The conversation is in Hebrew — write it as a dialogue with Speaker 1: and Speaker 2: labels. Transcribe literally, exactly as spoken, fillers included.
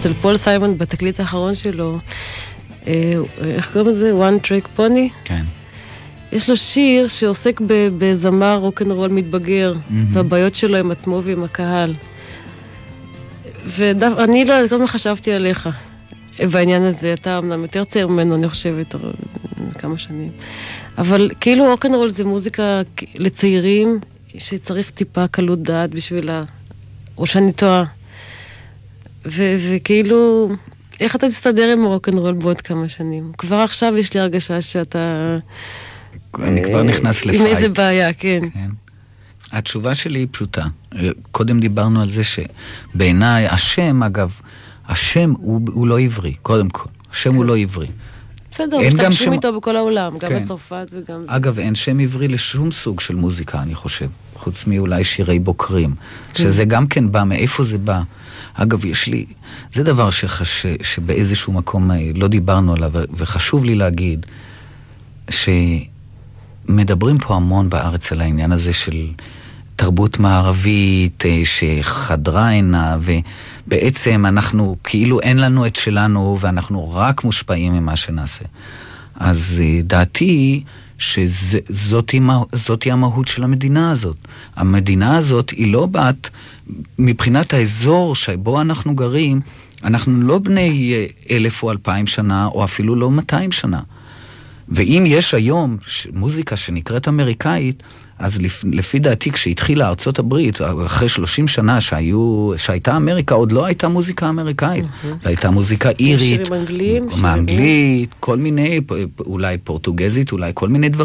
Speaker 1: אצל פול סיימון בתקליט האחרון שלו, איך קוראים לזה? One Track Pony?
Speaker 2: כן.
Speaker 1: יש לו שיר שעוסק בזמר רוק'נ'רול מתבגר, והבעיות שלו עם עצמו ועם הקהל. ואני לא, כל מה חשבתי עליך בעניין הזה, אתה אמנם יותר צעיר ממנו, אני חושבת, כמה שנים. אבל כאילו רוק'נ'רול זה מוזיקה לצעירים, שצריך טיפה קלות דעת בשבילה, או שאני טועה. וכאילו, איך אתה תסתדר עם רוק'נ'רול בעוד כמה שנים? כבר עכשיו יש לי הרגשה שאתה...
Speaker 2: אני כבר נכנס לפייט.
Speaker 1: עם איזה בעיה, כן.
Speaker 2: כן. התשובה שלי היא פשוטה. קודם דיברנו על זה שבעיניי, השם, אגב, השם הוא, הוא לא עברי, קודם כל. השם כן. הוא לא עברי.
Speaker 1: בסדר, משתמשים איתו בכל העולם, גם כן. בצרפת וגם...
Speaker 2: אגב, אין שם עברי לשום סוג של מוזיקה, אני חושב. חוץ מאולי שירי בוקרים. כן. שזה גם כן בא, מאיפה זה בא. אגב, יש לי... זה דבר שחש... שבאיזשהו מקום לא דיברנו עליו, וחשוב לי להגיד ש... מדברים פה המון בארץ על העניין הזה של תרבות מערבית שחדרה הנה, ובעצם אנחנו כאילו אין לנו את שלנו ואנחנו רק מושפעים ממה שנעשה. אז דעתי שזאת היא המהות של המדינה הזאת. המדינה הזאת היא לא בת, מבחינת האזור שבו אנחנו גרים, אנחנו לא בני אלף או אלפיים שנה או אפילו לא מאתיים שנה. ואם יש היום מוזיקה שנקראת אמריקאית, אז לפי דעתי כשהתחילה ארצות הברית, אחרי שלושים שנה שהיו, שהייתה אמריקה, עוד לא הייתה מוזיקה אמריקאית. זו הייתה מוזיקה אירית,
Speaker 1: שירים אנגליים,
Speaker 2: מאנגלית, כל מיני, אולי פורטוגזית, אולי כל מיני דברים.